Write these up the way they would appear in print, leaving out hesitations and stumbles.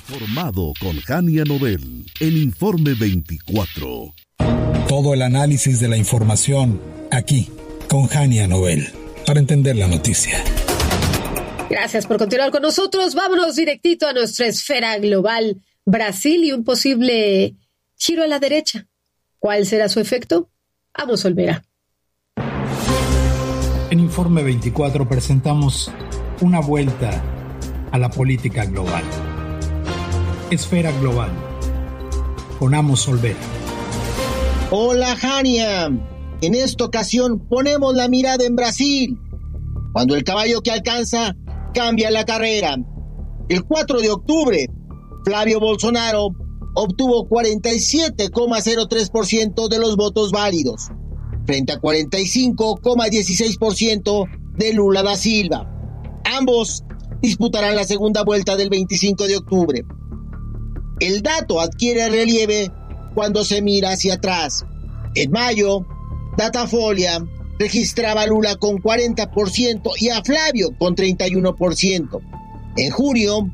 Informado con Jania Nobel en Informe 24. Todo el análisis de la información aquí con Jania Nobel para entender la noticia. Gracias por continuar con nosotros. Vámonos directito a nuestra esfera global. Brasil y un posible giro a la derecha. ¿Cuál será su efecto? Amos Olvera. En Informe 24 presentamos una vuelta a la política global. Esfera global, con Amos Olvera. Hola, Jania. En esta ocasión ponemos la mirada en Brasil. Cuando el caballo que alcanza cambia la carrera. El 4 de octubre, Flávio Bolsonaro obtuvo 47,03% de los votos válidos, frente a 45,16% de Lula da Silva. Ambos disputarán la segunda vuelta del 25 de octubre. El dato adquiere relieve cuando se mira hacia atrás. En mayo, Datafolia registraba a Lula con 40% y a Flávio con 31%. En junio,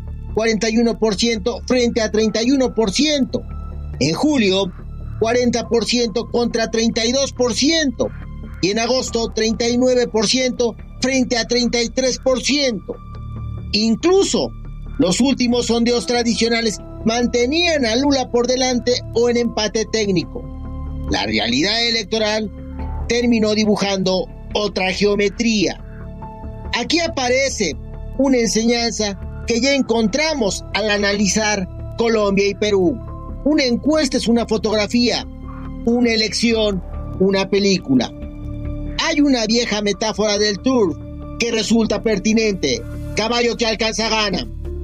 41% frente a 31%. En julio, 40% contra 32%. Y en agosto, 39% frente a 33%. Incluso los últimos sondeos tradicionales mantenían a Lula por delante o en empate técnico. La realidad electoral terminó dibujando otra geometría. Aquí aparece una enseñanza que ya encontramos al analizar Colombia y Perú. Una encuesta es una fotografía, una elección, una película. Hay una vieja metáfora del turf que resulta pertinente. Caballo que alcanza gana.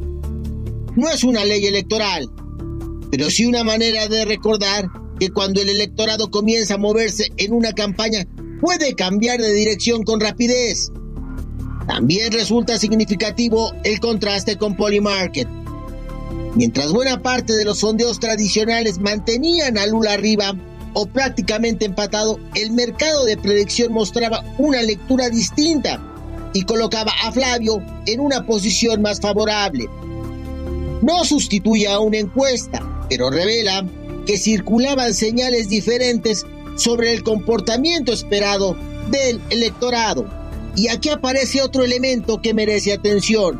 No es una ley electoral, pero sí una manera de recordar que cuando el electorado comienza a moverse en una campaña, puede cambiar de dirección con rapidez. También resulta significativo el contraste con Polymarket. Mientras buena parte de los sondeos tradicionales mantenían a Lula arriba o prácticamente empatado, el mercado de predicción mostraba una lectura distinta y colocaba a Flávio en una posición más favorable. No sustituye a una encuesta, pero revela que circulaban señales diferentes sobre el comportamiento esperado del electorado. Y aquí aparece otro elemento que merece atención.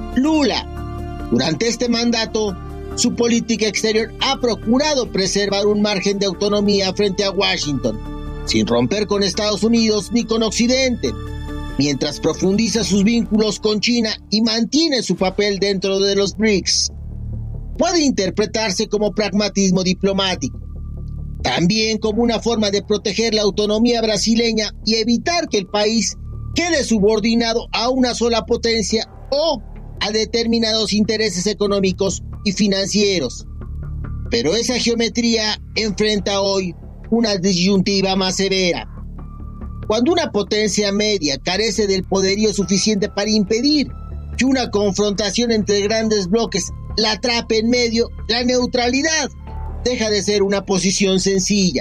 Lula, durante este mandato, su política exterior ha procurado preservar un margen de autonomía frente a Washington, sin romper con Estados Unidos ni con Occidente, mientras profundiza sus vínculos con China y mantiene su papel dentro de los BRICS. Puede interpretarse como pragmatismo diplomático, también como una forma de proteger la autonomía brasileña y evitar que el país quede subordinado a una sola potencia o a determinados intereses económicos y financieros. Pero esa geometría enfrenta hoy una disyuntiva más severa. Cuando una potencia media carece del poderío suficiente para impedir que una confrontación entre grandes bloques la atrape en medio, la neutralidad deja de ser una posición sencilla.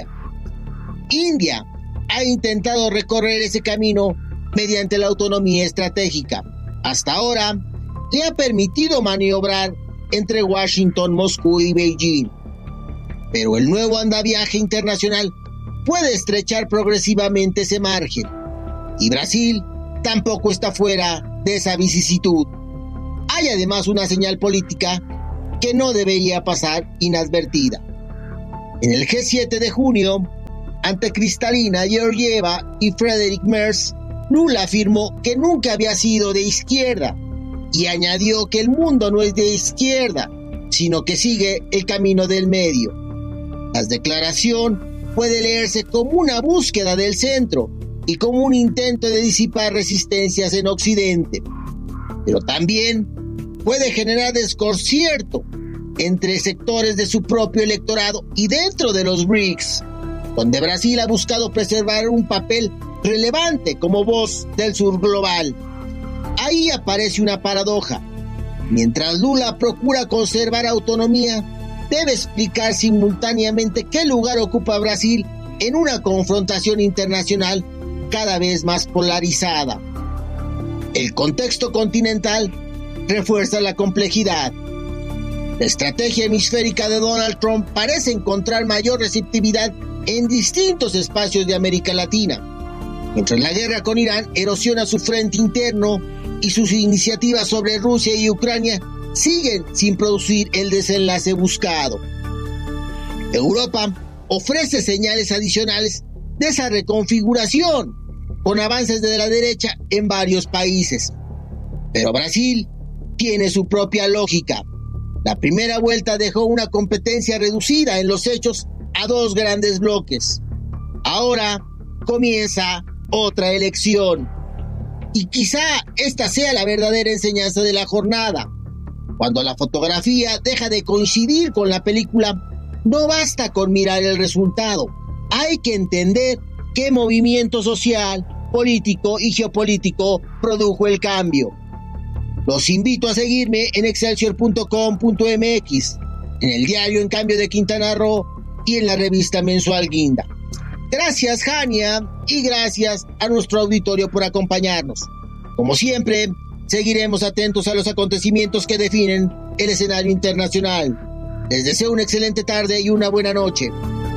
India ha intentado recorrer ese camino mediante la autonomía estratégica. Hasta ahora, le ha permitido maniobrar entre Washington, Moscú y Beijing. Pero el nuevo andaviaje internacional puede estrechar progresivamente ese margen. Y Brasil tampoco está fuera de esa vicisitud. Hay además una señal política que no debería pasar inadvertida. En el G7 de junio, ante Kristalina Georgieva y Friedrich Merz, Lula afirmó que nunca había sido de izquierda y añadió que el mundo no es de izquierda, sino que sigue el camino del medio. La declaración puede leerse como una búsqueda del centro y como un intento de disipar resistencias en Occidente, pero también puede generar desconcierto entre sectores de su propio electorado y dentro de los BRICS, donde Brasil ha buscado preservar un papel relevante como voz del sur global. Ahí aparece una paradoja. Mientras Lula procura conservar autonomía, debe explicar simultáneamente qué lugar ocupa Brasil en una confrontación internacional cada vez más polarizada. El contexto continental refuerza la complejidad. La estrategia hemisférica de Donald Trump parece encontrar mayor receptividad en distintos espacios de América Latina, mientras la guerra con Irán erosiona su frente interno y sus iniciativas sobre Rusia y Ucrania siguen sin producir el desenlace buscado. Europa ofrece señales adicionales de esa reconfiguración, con avances de la derecha en varios países. Pero Brasil tiene su propia lógica. La primera vuelta dejó una competencia reducida en los hechos a dos grandes bloques. Ahora comienza otra elección. Y quizá esta sea la verdadera enseñanza de la jornada. Cuando la fotografía deja de coincidir con la película, no basta con mirar el resultado. Hay que entender qué movimiento social, político y geopolítico produjo el cambio. Los invito a seguirme en excelsior.com.mx, en el diario En Cambio de Quintana Roo y en la revista mensual Guinda. Gracias, Jania, y gracias a nuestro auditorio por acompañarnos. Como siempre, seguiremos atentos a los acontecimientos que definen el escenario internacional. Les deseo una excelente tarde y una buena noche.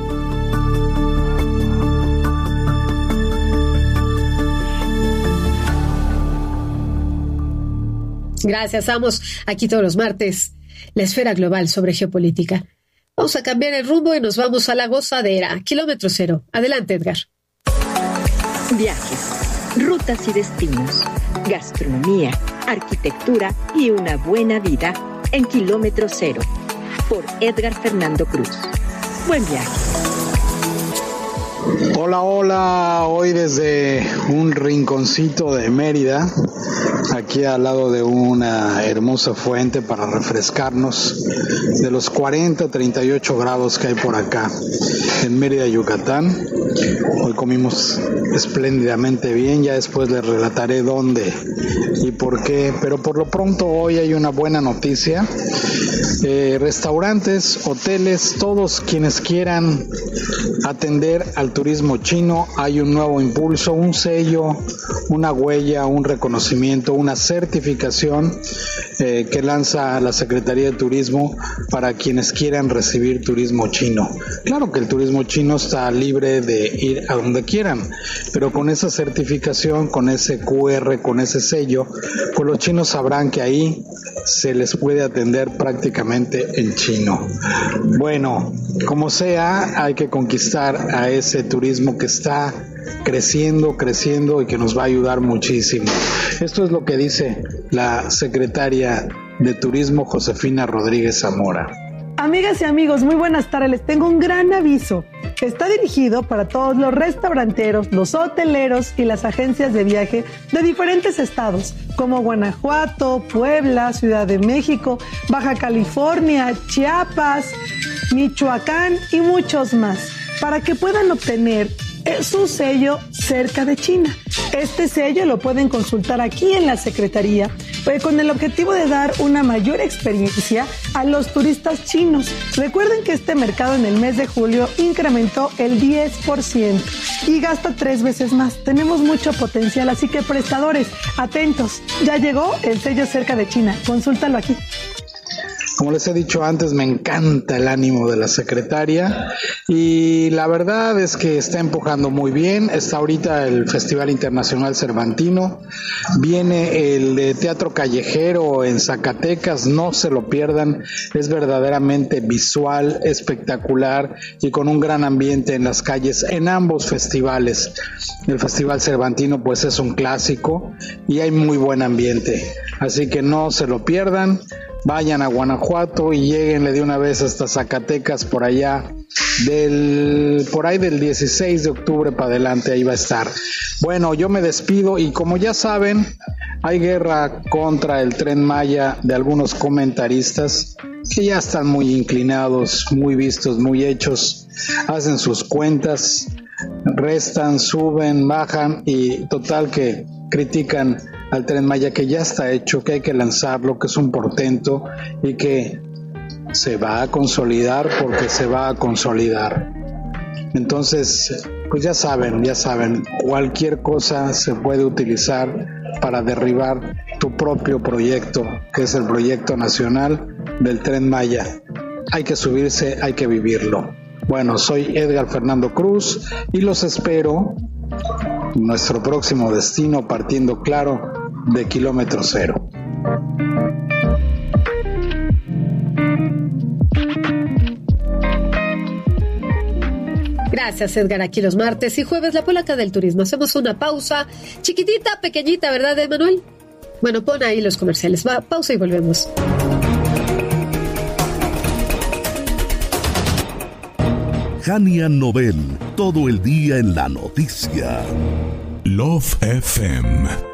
Gracias, Amos. Aquí todos los martes, la esfera global sobre geopolítica. Vamos a cambiar el rumbo y nos vamos a la gozadera. Kilómetro cero. Adelante, Edgar. Viajes, rutas y destinos, gastronomía, arquitectura y una buena vida en Kilómetro Cero, por Edgar Fernando Cruz. Buen viaje. Hola, hola, hoy desde un rinconcito de Mérida, aquí al lado de una hermosa fuente para refrescarnos de los 40-38 grados que hay por acá en Mérida, Yucatán. Hoy comimos espléndidamente bien, ya después les relataré dónde y por qué, pero por lo pronto hoy hay una buena noticia. Restaurantes, hoteles, todos quienes quieran atender al turismo chino, hay un nuevo impulso, un sello, una huella, un reconocimiento, una certificación que lanza la Secretaría de Turismo para quienes quieran recibir turismo chino. Claro que el turismo chino está libre de ir a donde quieran, pero con esa certificación, con ese QR, con ese sello, pues los chinos sabrán que ahí se les puede atender prácticamente en chino. Bueno, como sea, hay que conquistar a ese turismo que está creciendo y que nos va a ayudar muchísimo. Esto es lo que dice la secretaria de Turismo, Josefina Rodríguez Zamora. Amigas y amigos, muy buenas tardes. Les tengo un gran aviso. Está dirigido para todos los restauranteros, los hoteleros y las agencias de viaje de diferentes estados, como Guanajuato, Puebla, Ciudad de México, Baja California, Chiapas, Michoacán y muchos más, para que puedan obtener su sello cerca de China. Este sello lo pueden consultar aquí en la Secretaría, con el objetivo de dar una mayor experiencia a los turistas chinos. Recuerden que este mercado en el mes de julio incrementó el 10% y gasta 3 veces más. Tenemos mucho potencial, así que prestadores, atentos. Ya llegó el sello cerca de China. Consúltalo aquí. Como les he dicho antes, me encanta el ánimo de la secretaria y la verdad es que está empujando muy bien. Está ahorita el Festival Internacional Cervantino, viene el de Teatro Callejero en Zacatecas, no se lo pierdan, es verdaderamente visual, espectacular y con un gran ambiente en las calles en ambos festivales. El Festival Cervantino pues es un clásico y hay muy buen ambiente, así que no se lo pierdan. Vayan a Guanajuato y lleguenle de una vez hasta Zacatecas, por allá del 16 de octubre para adelante, ahí va a estar. Bueno, yo me despido y como ya saben, hay guerra contra el Tren Maya de algunos comentaristas que ya están muy inclinados, muy vistos, muy hechos, hacen sus cuentas, restan, suben, bajan y total que critican al Tren Maya, que ya está hecho, que hay que lanzarlo, que es un portento y que se va a consolidar porque se va a consolidar. Entonces, pues ya saben, cualquier cosa se puede utilizar para derribar tu propio proyecto, que es el proyecto nacional del Tren Maya. Hay que subirse, hay que vivirlo. Bueno, soy Edgar Fernando Cruz y los espero en nuestro próximo destino, partiendo claro de kilómetro cero. Gracias, Edgar. Aquí los martes y jueves, la polaca del turismo. Hacemos una pausa chiquitita, pequeñita, ¿verdad, Emanuel? Bueno, pon ahí los comerciales. Va, pausa y volvemos. Jania Nobel, todo el día en la noticia. Love FM